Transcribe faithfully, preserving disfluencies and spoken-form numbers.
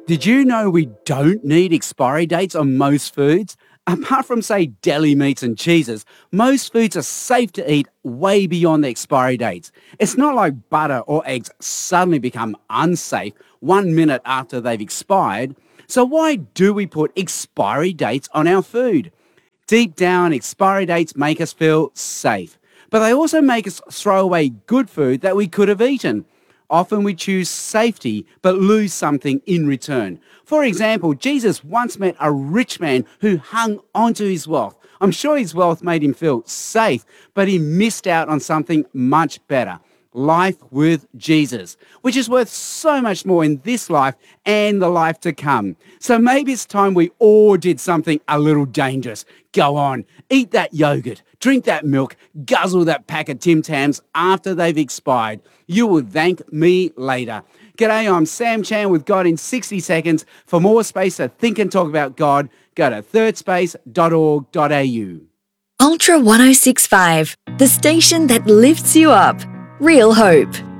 Did you know we don't need expiry dates on most foods? Apart from, say, deli meats and cheeses, most foods are safe to eat way beyond the expiry dates. It's not like butter or eggs suddenly become unsafe one minute after they've expired. So why do we put expiry dates on our food? Deep down, expiry dates make us feel safe, but they also make us throw away good food that we could have eaten. Often we choose safety but lose something in return. For example, Jesus once met a rich man who hung onto his wealth. I'm sure his wealth made him feel safe, but he missed out on something much better. Life with Jesus, which is worth so much more in this life and the life to come. So maybe it's time we all did something a little dangerous. Go on, eat that yogurt, drink that milk, guzzle that pack of Tim Tams after they've expired. You will thank me later. G'day, I'm Sam Chan with God in sixty seconds. For more space to think and talk about God, go to third space dot org dot a u. Ultra one oh six point five, the station that lifts you up. Real hope.